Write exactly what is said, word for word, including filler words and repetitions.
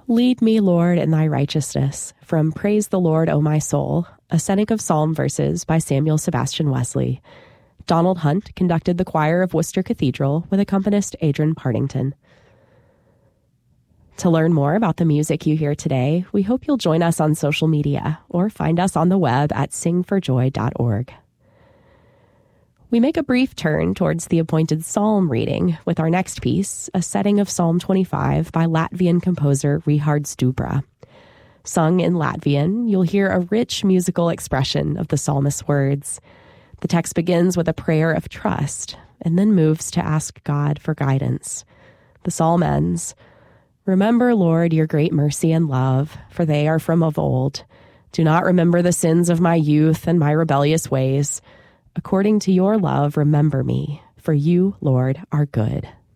Lead me, Lord, in thy righteousness, from Praise the Lord, O my soul, a setting of psalm verses by Samuel Sebastian Wesley. Donald Hunt conducted the choir of Worcester Cathedral with accompanist Adrian Partington. To learn more about the music you hear today, we hope you'll join us on social media or find us on the web at sing for joy dot org. We make a brief turn towards the appointed psalm reading with our next piece, a setting of Psalm twenty-five by Latvian composer Richard Stubra. Sung in Latvian, you'll hear a rich musical expression of the psalmist's words. The text begins with a prayer of trust and then moves to ask God for guidance. The psalm ends, "Remember, Lord, your great mercy and love, for they are from of old. Do not remember the sins of my youth and my rebellious ways. According to your love, remember me, for you, Lord, are good."